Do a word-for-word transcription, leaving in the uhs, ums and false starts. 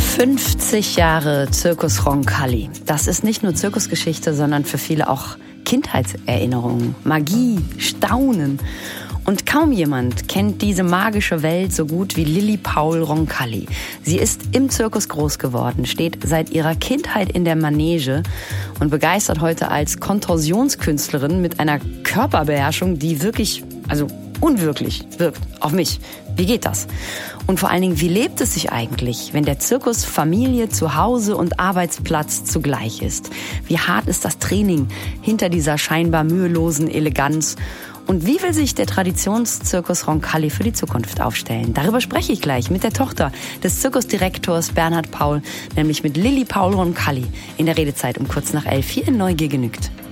fünfzig Jahre Zirkus Roncalli. Das ist nicht nur Zirkusgeschichte, sondern für viele auch Kindheitserinnerungen, Magie, Staunen. Und kaum jemand kennt diese magische Welt so gut wie Lilli Paul Roncalli. Sie ist im Zirkus groß geworden, steht seit ihrer Kindheit in der Manege und begeistert heute als Kontorsionskünstlerin mit einer Körperbeherrschung, die wirklich, also unwirklich wirkt auf mich. Wie geht das? Und vor allen Dingen, wie lebt es sich eigentlich, wenn der Zirkus Familie, Zuhause und Arbeitsplatz zugleich ist? Wie hart ist das Training hinter dieser scheinbar mühelosen Eleganz? Und wie will sich der Traditionszirkus Roncalli für die Zukunft aufstellen? Darüber spreche ich gleich mit der Tochter des Zirkusdirektors Bernhard Paul, nämlich mit Lilli Paul Roncalli, in der Redezeit um kurz nach elf hier in Neugier genügt.